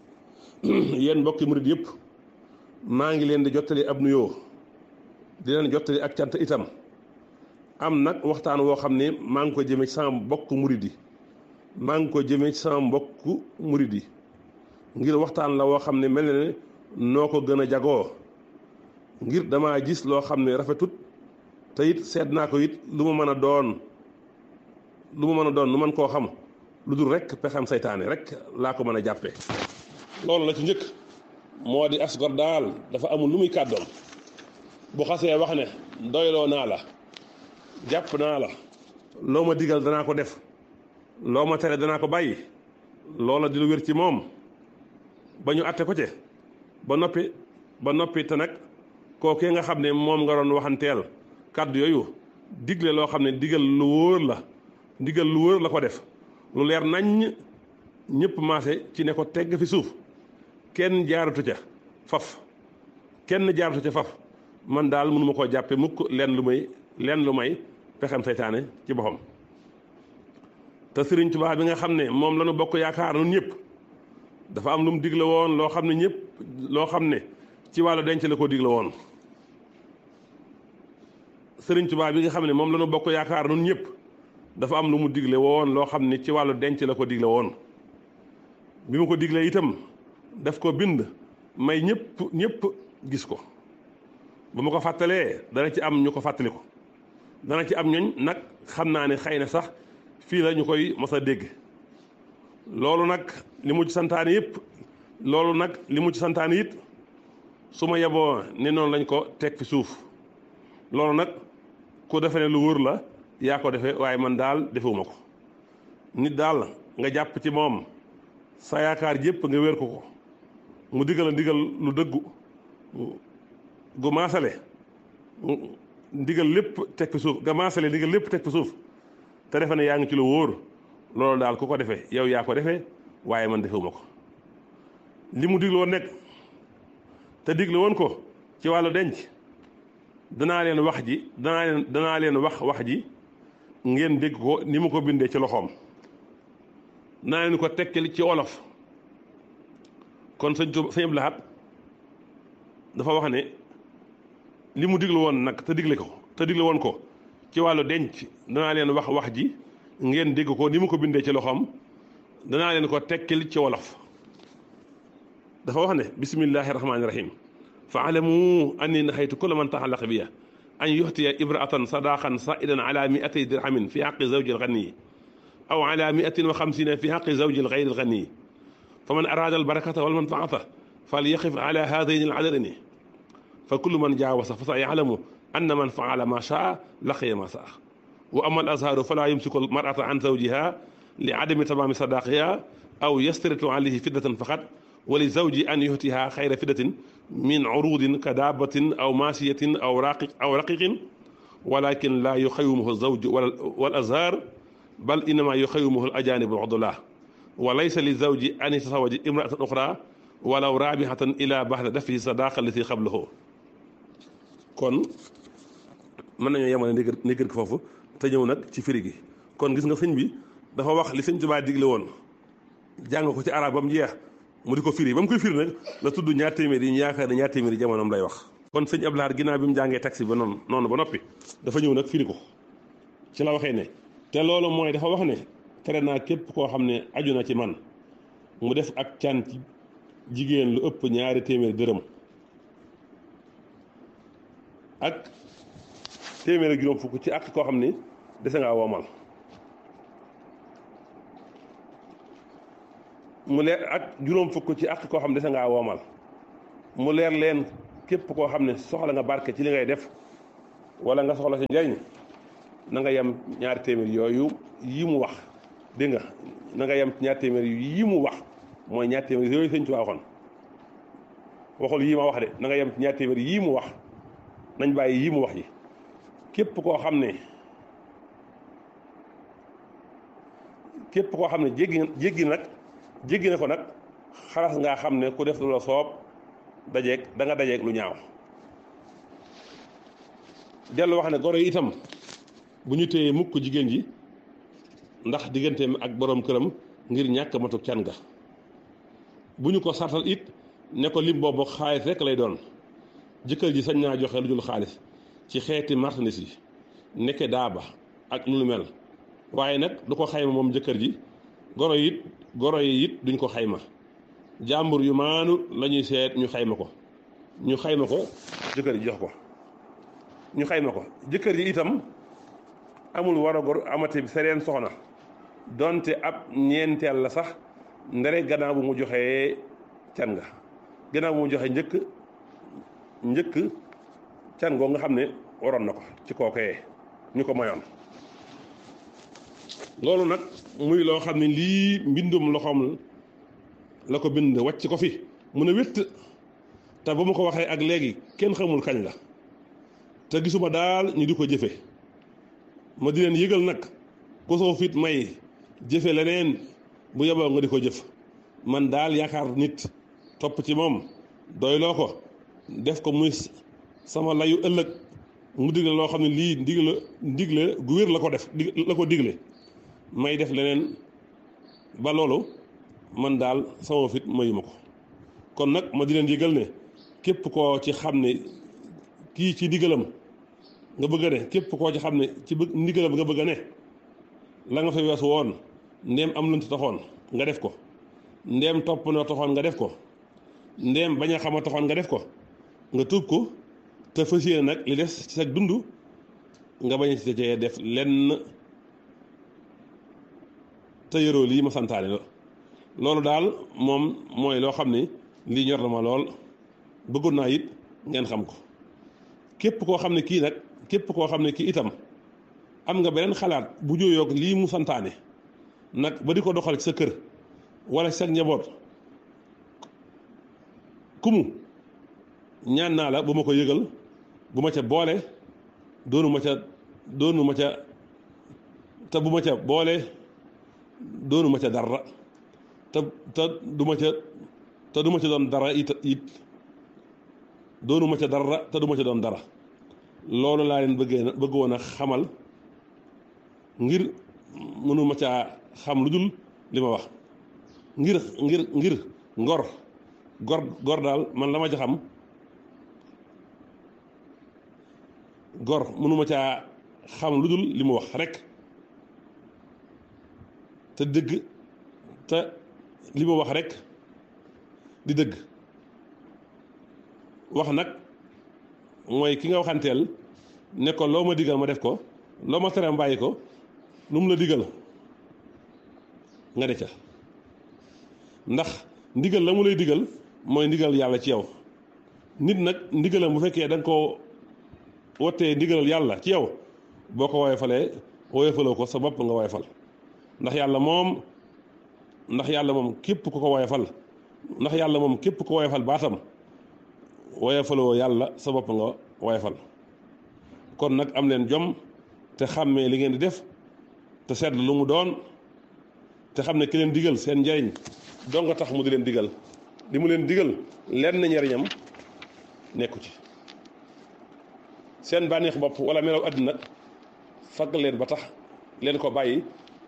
yéen mbokki murit yëpp maa ngi leen di jottali ab nuyoo di leen jottali ak cant itam am nag waxtaan woo xam ne maa ngi ko jëmee ci sama mbokk murit yi maa ngi ko jëmee ci sama mbokk murit yi ngir waxtaan la woo xam ne mel na ne noo ko gën a jagoo ngir damaa gis loo xam ne rafetut te it seet naa ko it lu ma mën a doon lu ma mën a doon lu mën koo xam lu dul rek pexam saytaane rek laa ko mën a jàppee loolu la ci njëkk moo di asgor daal dafa amul lu muy kàddoon bu xasee wax ne doyloo naa la jàpp naa la loo ma digal danaa ko def loo ma tere danaa ko bàyyi loola di lu wér ci moom ba ñu atte ko ci ba noppi ba noppi te nag kookee nga xam ne moom nga doon waxanteel kàddu yooyu digle loo xam ne digal lu wóor la digal lu wóor la ko def lu leer naññ ñëpp maase ci ne ko tegg fi suuf kenn jaaratu ca faf kenn jaaratu ca faf man daal mënuma koo jàppe mukk leen lu may leen lu may pexem seytaane ci boppam te Sëriñ Tuubaa bi nga xam ne moom la ñu bokk yaakaar nun ñëpp dafa am lu mu digle woon loo xam ne ñëpp loo xam ne ci wàllu denc la ko digle woon Sëriñ Tuubaa bi nga xam ne moom la ñu bokk yaakaar nun ñëpp dafa am lu mu digle woon loo xam ne ci wàllu denc la ko digle woon bi mu ko diglee itam daf ko bind may ñëpp ñëpp gis ko ba ma ko fàttalee dana ci am ñu ko fàttali ko dana ci am ñooñ nag xam naa ne xëy na sax fii la ñu koy mos a dégg loolu nag li mu ci santaane yëpp loolu nag li mu ci santaane it su ma yeboo ne noonu lañ ko teg fi suuf loolu nag ku defe ne lu wóor la yaa ko defee waaye man daal defewuma ko nit daal nga jàpp ci moom sa yaakaar yëpp nga wér ko ko mu digal a ndigal lu dëggu gu maasale ndigal lépp teg fi suuf nga maasale ndigal lépp teg fi suuf te defe ne yaa ngi ci lu wóor loolu daal ku ko defee yow yaa ko defee waaye man defewuma ko li mu digle woon nekk te digle woon ko ci wàllu denc danaa leen wax ji danaa leen danaa leen wax wax ji ngeen dégg ko ni mu ko bindee ci loxoom danaa leen ko tekkil ci wolof kon sëñ Tuubaa sëñ Abdou Lahad dafa wax ne li mu digle woon nag te digle ko te digle woon ko ci wàllu denc danaa leen wax wax ji ngeen dégg ko ni mu ko bindee ci loxoom danaa leen ko tekkil ci wolof dafa wax ne bismillahi rahmaani rahim fa alamu anni nahaytu kulla man taxallaqa biya an yuxtiya ibraatan sadaqan saidan ala miatay dirhamin fi xaqi zawji alganiyi aw ala miatin wa xamsina fi xaqi zawji algayri alganiyi fa man araada albarakata walmanfaata fal yaxif ala haadayni aladadayni fa kullu man jaawasa fa sa yalamu anna man faala ma shaa laqiya ma saa wa ama al azharu fala yumsiku almarata an zawjiha li adami tamaami sadaqiha aw yastaritu alayhi fiddatan faqat wa li zawji an yuhtiha xayra fiddatin min urudin ka daabatin aw maasiyatin aw raqiq aw raqiqin walakin la yuxawimuhu zawju wal azhar bal innama yuxawimuhu al ajanib al udula wa laysa li zawji an yatazawaja imraatan uxra walaw raabihatan ila baxda dafihi sadaqa allati qablahu kon mën nañoo yemale ni gër ko foofu te ñëw nag ci firi gi kon gis nga sëñ bi dafa wax li sëñ Tuubaa digle woon jàng ko ci arab ba mu jeex mu di ko firi ba mu koy firi nag la tudd ñaar téeméer yi ñu yaakaar ne ñaar téeméer yi jamonoom lay wax kon sëñ Abdou Lahad ginnaaw bi mu jàngee taxi ba noonu noonu ba noppi dafa ñëw nag firi ko ci la waxee ne te loolu mooy dafa wax ne tere naa képp koo xam ne aju na ci man mu def ak can ci jigéen lu ëpp ñaari téeméer dërëm ak téeméer ak juróom fukk ci ak koo xam ne dese ngaa woomal mu leer ak juróom fukk ci ak koo xam ne dese ngaa woomal mu leer leen képp koo xam ne soxla nga barke ci li ngay def wala nga soxla si njariñ na nga yem ñaari téeméer yooyu yi mu wax dégg nga na nga yem ñaari téeméer yi mu wax mooy ñaari téeméer yooyu sëñ Tuubaa waxoon waxul yii ma wax de na nga yem ñaari téeméer yii mu wax nañ bàyyi yii mu wax yi képp koo xam ne képp koo xam ne jéggi jéggi nag jéggi na ko nag xalaas ngaa xam ne ku def lu la soob dajeeg da nga dajeeg lu ñaaw dellu wax ne goro yi itam bu ñu téye mukk jigéen ji ndax digganteem ak boroom këram ngir ñàkk matuk can ga bu ñu ko sartal it ne ko lim boobu xaalis rek lay doon jëkkër ji sañ naa joxe lu dul xaalis ci xeeti marchandise yi nekke daaba ak lu mel waaye nag du ko xayma moom jëkkër ji goro yi it goro yi it duñ ko xayma jàmbur yu maanu la ñuy seet ñu xayma ko ñu xayma ko jëkkër ji jox ko ñu xayma ko jëkkër ji itam amul war a gor amati sereen soxna donte ab ñeenteel la sax ndere gannaaw bu mu joxee can nga gannaaw bu mu joxee njëkk njëkk can goo nga xam ne waroon na ko ci kookee ñu ko mayoon loolu nag muy loo xam ne lii mbindum loxoom la ko bind wàcc ko fi mu ne wétt te ba mu ko waxee ak léegi kenn xamul kañ la te gisuma daal ñu di ko jëfe ma di leen yëgal nag ku soo fit may jëfe leneen bu yeboo nga di ko jëf man daal yaakaar nit topp ci moom doyloo ko def ko muy sama layu ëllëg mu digle loo xam ne lii ndigle ndigle gu wér la ko def la ko digle may def leneen ba loolu man daal sama fit mayuma ko kon nag ma di leen yëgal ne képp koo ci xam ne kii ci ndigalam nga bëgg a ne képp koo ci xam ne ci bëgg ndigalam nga bëgg a ne la nga fa weesu woon ndéem am luñ taxoon nga def ko ndéem topp na taxoon nga def ko ndéem bañ a xama taxoon nga def ko nga tuub ko te fas yéene nag li des ci sa dund nga bañ a ci cee def lenn te yoroo lii ma santaane la loolu daal moom mooy loo xam ne lii ñor na ma lool bëggoon naa it ngeen xam ko képp koo xam ne kii nag képp koo xam ne kii itam am nga beneen xalaat bu jóoyoog lii mu santaane nag ba di ko doxal ci sa kër wala sa njaboot kumu ñaan naa la bu ma ko yëgal bu ma ca boole doonu ma ca doonu ma ca te bu ma ca boole doonu ma ca dara te te du ma ca te du ma ca doon dara it it doonu ma ca dara te du ma ca doon dara loolu laa leen bëggee na bëgg woon a xamal ngir mënu ma caa xam lu dul li ma wax ngir ngir ngir ngor gor gor daal man la ma ca xam gor mënu ma caa xam lu dul li mu wax rek te dëgg te li mu wax rek di dëgg wax nag mooy ki nga waxanteel ne ko loo ma digal ma def ko loo ma tere bàyyi ko lu mu la digal nga de ca ndax ndigal la mu lay digal mooy ndigal yàlla ci yow nit nag ndigalam bu fekkee da nga koo wottee ndigalal yàlla ci yow boo ko woyofalee woyofaloo ko sa bopp nga woyofal ndax yàlla moom ndax yàlla moom képp ku ko woyofal ndax yàlla moom képp ku woyofal baatam woyofaloo yàlla sa bopp nga woyofal kon nag am leen jom te xàmmee li ngeen di def te seetlu lu mu doon te xam ne ki leen digal seen njariñ dong nga tax mu di leen digal li mu leen digal lenn njariñam nekku ci seen bànneex bopp wala melaw àddina fagg leen ba tax leen ko bàyyi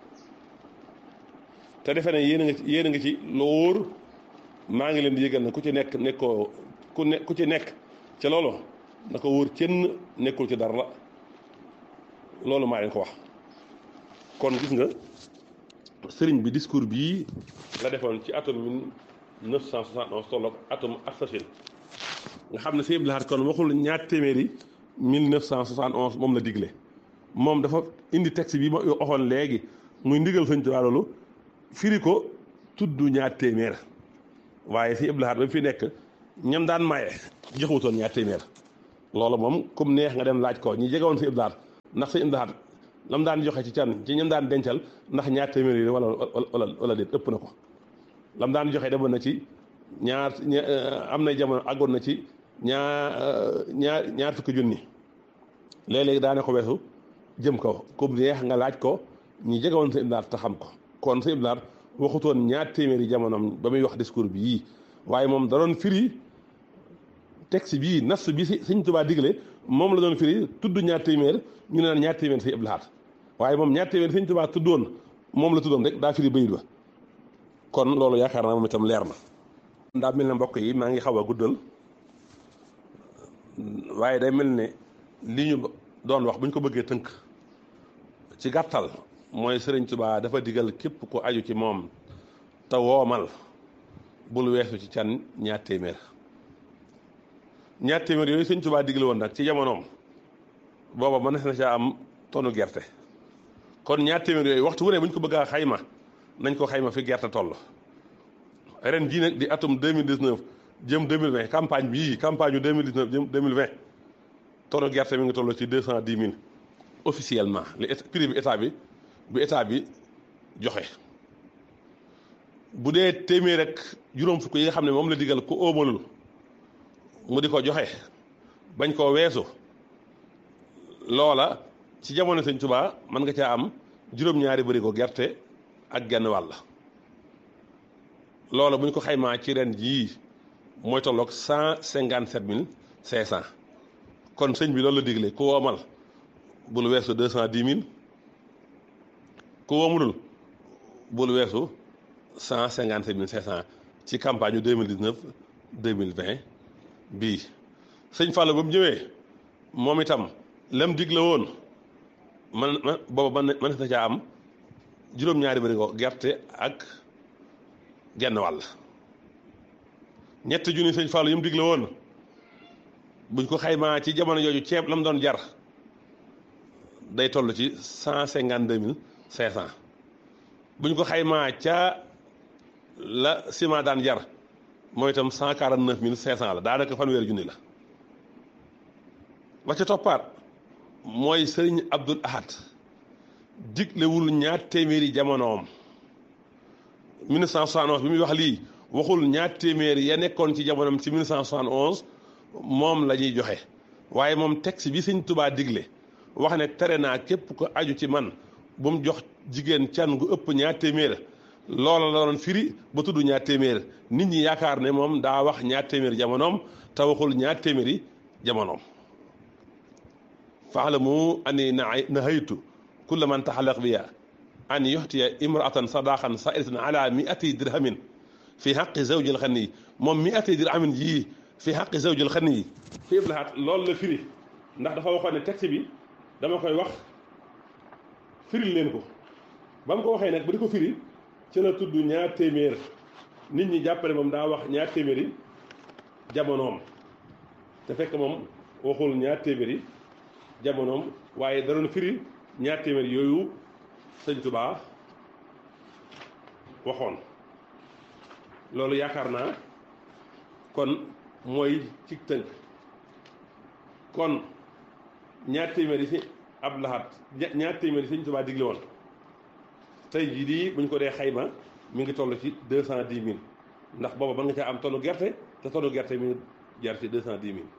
te defe ne yéen a ngi yéen a ngi ci lu wóor maa ngi leen di yëgal ne ku ci nekk nekkoo ku ne ku ci nekk ca loolu na ko wóor kenn nekkul ci dara loolu maa leen ko wax kon gis nga sëriñ bi discours bii la defoon ci atum mille neuf cent soixante onze tolloog atum Arsachine nga xam ne Sëñ Abdou Lahad kon waxul ñaar téeméeri mille neuf cent soixante onze moom la digle moom dafa indi texte bi ma waxoon léegi muy ndigal Sëñ Tuubaa loolu firi ko tudd ñaar téeméer waaye Sëñ Abdou Lahad ba fi nekk ñam daan maye joxutoon ñaar téeméer loolu moom comme neex nga dem laaj ko ñi jegewoon si iblaat ndax si iblaat lam daan joxe ci can ci ñam daan dencal ndax ñaar téeméer yi wala wala wala déet ëpp na ko lam daan joxe demoon na ci ñaar am na jamono àggoon na ci ñaar ñaar ñaar fukki junni léeg-léegi daane ko weesu jëm ko comme neex nga laaj ko ñi jegewoon si iblaat te xam ko kon si iblaat waxutoon ñaar téeméeri jamonoom ba muy wax discours bi yii waaye moom da doon firi texte bii nas bi si Sëñ Tuubaa digle moom la doon firi tudd ñaar téeméer ñu ne naan ñaar téeméer si Abdul Ahad waaye moom ñaar téeméer Sëñ Tuubaa tuddoon moom la tuddoon rek daa firi bayit ba kon loolu yaakaar naa moom itam leer na. daa mel ne mbokk yi maa ngi xaw a guddal waaye day mel ne li ñu doon wax bu ñu ko bëggee tënk ci gàttal mooy Sëriñ Tuubaa dafa digal képp ku aju ci moom te woomal bul weesu ci can ñaar téeméer ñaar téeméer yooyu Sëñ Tuubaa digle woon nag ci jamonoom booba mën na caa am tonu gerte kon ñaar téeméer yooyu waxtu wu ne bu ñu ko bëgg a xayma nañ ko xayma fi gerte toll ren jii nag di atum deux mille dix-neuf jëm deux mille vingt campagne bii campagne yu deux mille dix-neuf jëm deux mille vingt tonu gerte mi ngi toll ci deux cent dix mille officiellement li prix bi état bi bu état bi joxe bu dee téeméer rek juróom fukk yi nga xam ne moom la digal ku óomalul mu di ko joxe bañ koo weesu loola ci jamono Sëñ Tuubaa mën nga caa am juróom-ñaari bëri ko gerte ak genn wàll loola bu ñu ko xaymaa ci ren jii mooy tolloog cent cinquante sept mille cinq cent kon sëñ bi loolu la digle ku woomal bul weesu deux cent dix mille ku woomulul bul weesu cent cinquante sept mille cinq cent ci campagne yu deux mille dix-neuf deux mille vingt bii sëñ Fallou ba mu ñëwee moom itam lam digle woon man man booba man man na caa am juróom-ñaari bëri ko gerte ak genn wàll ñett junni sëñ Fallou yi mu digle woon buñ ko xaymaa ci jamono jooju ceeb la mu doon jar day toll ci cent cinquante deux mille cinq cent buñ ko xaymaa ca la ciment daan jar mooy itam cent quarante neuf mille cinq cent la daanaka fanweeri junni la ba ca toppaat mooy sëriñ Abdul Ahad diglewul ñaar téeméeri jamonoom mille neuf cent soixante onze bi muy wax lii waxul ñaar téeméeri ya nekkoon ci jamonoom ci mille neuf cent soixante onze moom la ñuy joxe waaye moom texte bi Sëñ Tuubaa digle wax ne tere naa képp ko aju ci man bu mu jox jigéen can gu ëpp ñaar téeméer loola la doon firi ba tudd ñaar téeméer nit ñi yaakaar ne moom daa wax ñaar téeméeri jamonoom te waxul ñaar téeméeri jamonoom faalamu ani nahaytu kulla man taxalaq biya an yuxtiya imraatan sadaqan saidatan ala miati dirhamin fi xaqi zawjil xani moom miati dirhamin yii fi xaqi zawjil xani yi fi iblahat loolu la firi ndax dafa waxoon ne texte bi dama koy wax firil leen ko ba mu ko waxee nag ba di ko firi ci la tudd ñaar téeméer nit ñi jàppale moom daa wax ñaar téeméeri jamonoom te fekk moom waxul ñaar téeméeri jamonoom waaye da doon firi ñaar téeméer yooyu Sëñ Tuubaa waxoon loolu yaakaar naa kon mooy ci tënk kon ñaar téeméer yi si Abdul Ahad ñaar téeméer yi Sëñ Tuubaa digle woon tey jii di bu ñu ko dee xayma mi ngi toll ci deux cent dix mille ndax booba mën nga caa am tonnu gerte te tonnu gerte mi ngi jar ci deux cent dix mille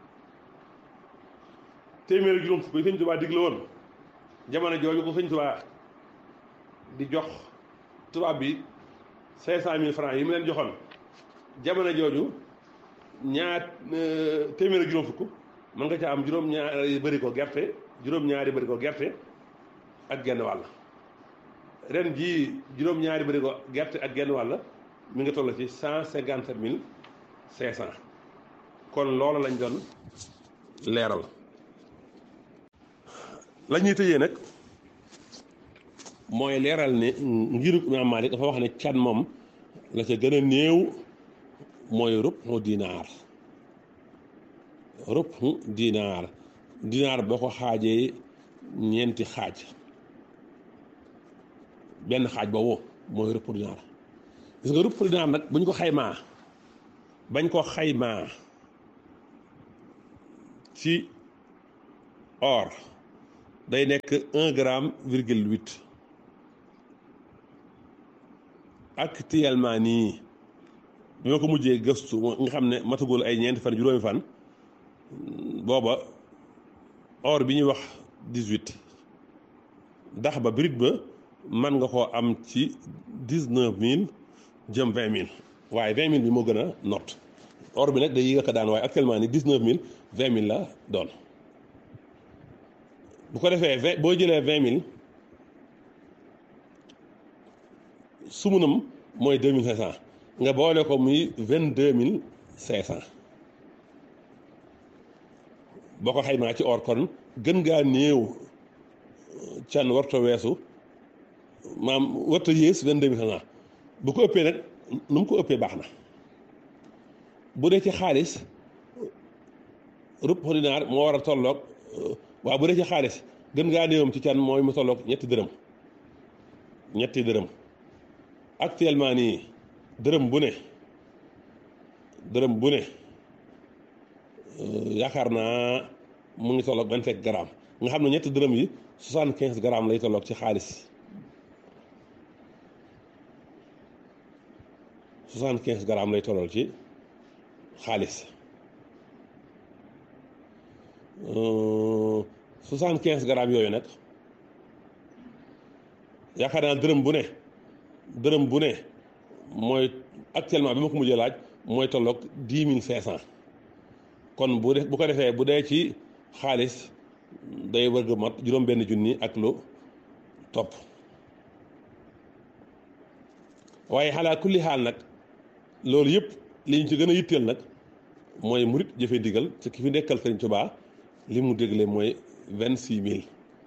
téeméer ak juróom fukk yi Sëñ Tuubaa digle woon jamono jooju ko Sëñ Tuubaa di jox tubaab bi cinq cent mille francs yi mu leen joxoon jamono jooju ñaar téeméer ak juróom fukk mën nga caa am juróom-ñaari bëri ko gerte juróom-ñaari bëri ko gerte ak genn wàll ren jii juróom-ñaari bëri ko gerte ak genn wàll mi ngi toll ci cent cinquante sept mille cinq cent kon loolu lañ doon leeral la ñuy tëjee nag mooy leeral ne ngiru Imaam Maalik dafa wax ne can moom la ca gën a néew mooy rub'u dinaar rub'u dinaar dinaar boo ko xaajee ñeenti xaaj benn xaaj boobu mooy rub'u dinaar gis nga rub'u dinaar nag buñ ko xaymaa bañ ko xaymaa ci or day nekk un gramme virgule huit actuellement nii bi ma ko mujjee gëstu nga xam ne matagul ay ñeenti fan juróomi fan booba or bi ñuy wax dix-huit ndax ba brique ba mën nga koo am ci dix-neuf mille jëm vingt mille waaye vingt mille bi moo gën a not or bi nag day yéeg a daan waaye actuellement ni dix-neuf mille vingt mille la doon bu ko defee vingt boo jëlee vingt mille sumunam mooy deux mille cinq cent nga boole ko muy vingt-deux mille cinq cent boo ko xaymaa ci or kon gën ngaa néew can warta weesu maam warta yées vingt-deux mille cinq cent bu ko ëppee nag nu mu ko ëppee baax na bu dee ci xaalis rubu dinaar moo war a tolloog waaw bu dee ci xaalis gën ngaa néewam ci can mooy mu tolloog ñetti dërëm ñetti dërëm actuellement nii dërëm bu ne dërëm bu ne yaakaar naa mu ngi tolloog vingt-cinq grammes nga xam ne ñetti dërëm yi soixante-quinze grammes lay tolloog ci xaalis soixante-quinze grammes lay tollool ci xaalis soixante-quinze grammes yooyu nag yaakaar naa dërëm bu ne dërëm bu ne mooy actuellement bi ma ko mujjee laaj mooy tolloog dix mille cinq cent kon bu def bu ko defee bu dee ci xaalis day wërg mat juróom benn junni ak lu topp waaye xalaa kulli xaal nag loolu yëpp li ñu ci gën a yitteel nag mooy murit jëfe ndigal ci ki fi nekkal Sëriñ Tuubaa li mu dégle mooy vingt six mille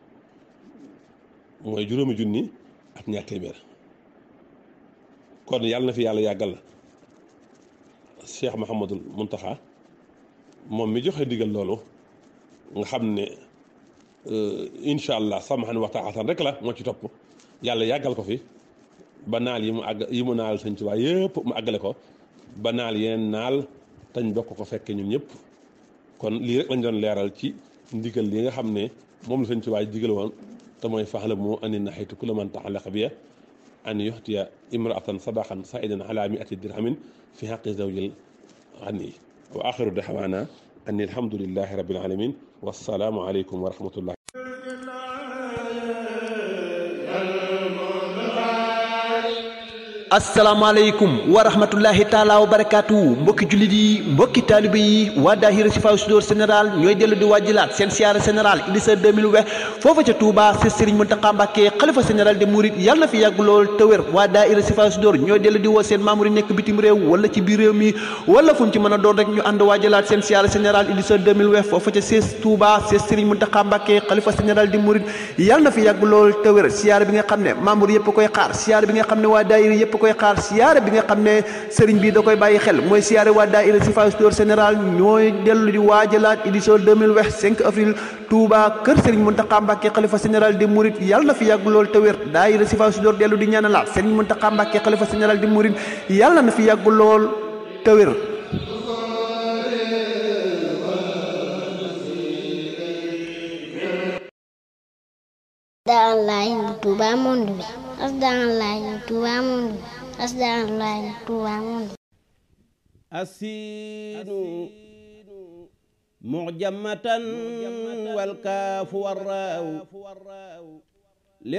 mooy juróomi junni ak ñaar téeméer kon yàlla na fi yàlla yàggal Cheikh Mouhamadul Mountakha moom mi joxe ndigal loolu nga xam ne incha allah samahan wa taatan rek la moo ci topp yàlla yàggal ko fi ba naal yi mu àgg yi mu naal Sëriñ Tuubaa yëpp mu àggale ko ba naal yeneen naal tañ bokk ko fekke ñun ñëpp kon lii rek lañ doon leeral ci ndigal li nga xam ne moom la Sëriñ Tuubaa digal woon te mooy fa'lamu anni nahaytu kulla man ta'allaqa biya an yuhtiya imra'atan sadaqan sa'idan ala mi'ati dirhamin fi haqqi zawjil ghani wa axiru da'waana anni alhamdulillahi rabbil alamin wassalaamu aleykum wa rahmatullah asalaamaaleykum wa rahmatullahi taala wa barakaatu mbokki jullit yi mbokki taalibe yi waa daahira Sifaa Sudoor général ñooy dellu di wàjjilaat seen siyaara général édition deux mille vingt foofa ca Touba ci Serigne Mountakha Mbacké xalifa général des mourides yàlla na fi yàgg lool te wér waa daahira Sifaa Sudoor ñooy dellu di woo seen membre yi nekk bitim réew wala ci biir réew mi wala fu mu ci mën a doon rek ñu ànd wàjjilaat seen siyaara général édition deux mille vingt foofa ca ci Touba ci Serigne Mountakha Mbacké xalifa général des mourides yàlla na fi yàgg lool te wér siyaara bi nga xam ne membre yëpp koy xaar siyaara bi nga xam ne waa daahira yëpp koy xaar siyaare bi nga xam ne sëriñ bi da koy bàyyi xel mooy siyaare waa daayira Sifaa Sudoor général ñooy dellu di waajalaat édition deux mille vingt cinq avril Touba kër sëriñ Mountakha Mbacké xalifa général des mourides yàlla na fi yàgg lool te wér daayira Sifaa Sudoor dellu di ñaanalaat sëriñ Mountakha Mbacké xalifa général des mourides yàlla na fi yàgg lool te wér Asdaalaay Touba monde bi Asdaalaay Touba monde bi Asdaalaay Touba monde bi asiinu mu'jamatan wal kaafu warraaw